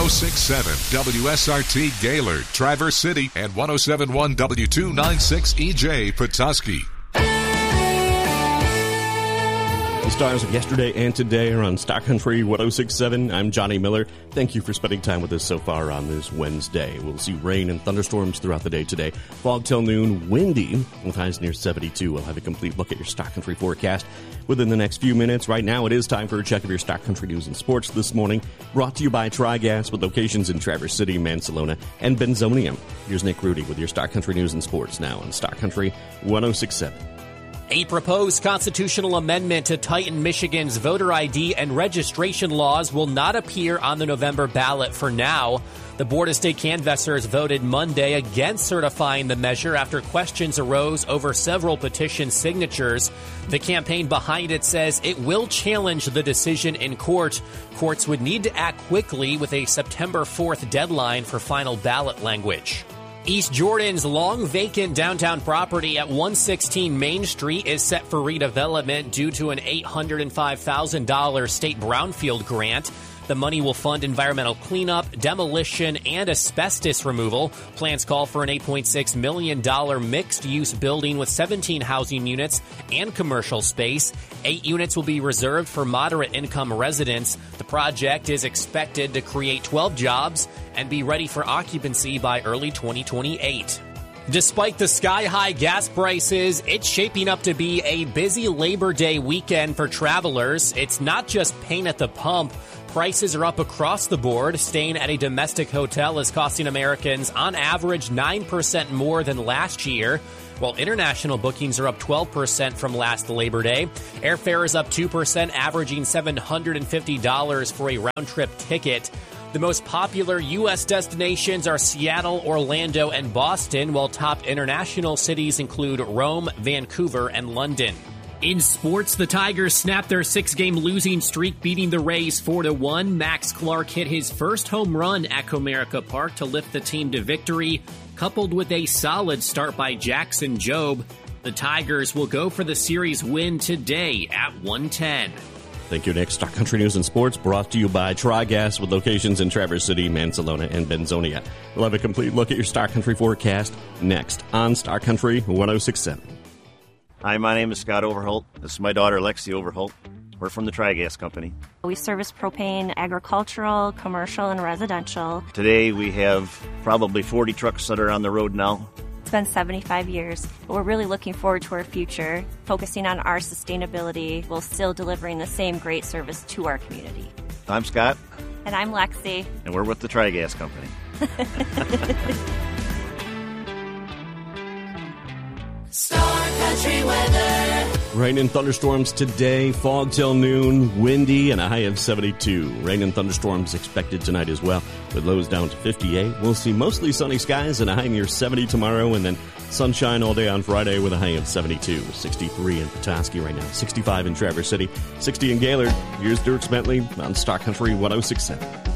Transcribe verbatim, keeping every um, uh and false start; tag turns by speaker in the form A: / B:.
A: oh six point seven W S R T Gaylord, Traverse City, and one oh seven point one W two ninety-six E J Petoskey.
B: The stars of yesterday and today are on Stock Country one oh six point seven. I'm Johnny Miller. Thank you for spending time with us so far on this Wednesday. We'll see rain and thunderstorms throughout the day today. Fog till noon, windy, with highs near seventy-two. We'll have a complete look at your Stock Country forecast within the next few minutes. Right now, it is time for a check of your Stock Country news and sports this morning. Brought to you by Tri-Gas with locations in Traverse City, Mansalona, and Benzonia. Here's Nick Rudy with your Stock Country news and sports now on Stock Country one oh six point seven.
C: A proposed constitutional amendment to tighten Michigan's voter I D and registration laws will not appear on the November ballot for now. The Board of State Canvassers voted Monday against certifying the measure after questions arose over several petition signatures. The campaign behind it says it will challenge the decision in court. Courts would need to act quickly with a September fourth deadline for final ballot language. East Jordan's long vacant downtown property at one sixteen Main Street is set for redevelopment due to an eight hundred five thousand dollars state brownfield grant. The money will fund environmental cleanup, demolition, and asbestos removal. Plans call for an eight point six million dollars mixed-use building with seventeen housing units and commercial space. Eight units will be reserved for moderate-income residents. The project is expected to create twelve jobs and be ready for occupancy by early twenty twenty-eight. Despite the sky-high gas prices, it's shaping up to be a busy Labor Day weekend for travelers. It's not just pain at the pump. Prices are up across the board. Staying at a domestic hotel is costing Americans on average nine percent more than last year, while international bookings are up twelve percent from last Labor Day. Airfare is up two percent, averaging seven hundred fifty dollars for a round-trip ticket. The most popular U S destinations are Seattle, Orlando, and Boston, while top international cities include Rome, Vancouver, and London. In sports, the Tigers snapped their six-game losing streak, beating the Rays four to one. Max Clark hit his first home run at Comerica Park to lift the team to victory, coupled with a solid start by Jackson Jobe. The Tigers will go for the series win today at one ten.
B: Thank you, Nick. Stock Country News and Sports brought to you by Tri-Gas with locations in Traverse City, Mansalona, and Benzonia. We'll have a complete look at your Stock Country forecast next on Stock Country one oh six point seven.
D: Hi, my name is Scott Overholt. This is my daughter, Lexi Overholt. We're from the Tri-Gas Company.
E: We service propane, agricultural, commercial, and residential.
D: Today we have probably forty trucks that are on the road now.
E: It's been seventy-five years. We're really looking forward to our future, focusing on our sustainability while still delivering the same great service to our community.
D: I'm Scott.
E: And I'm Lexi.
D: And we're with the Tri-Gas Company.
F: Star Country weather.
B: Rain and thunderstorms today, fog till noon, windy, and a high of seventy-two. Rain and thunderstorms expected tonight as well, with lows down to fifty-eight. We'll see mostly sunny skies and a high near seventy tomorrow, and then sunshine all day on Friday with a high of seventy-two. sixty-three in Petoskey right now, sixty-five in Traverse City, sixty in Gaylord. Here's Dirk Bentley on Stock Country one oh six point seven.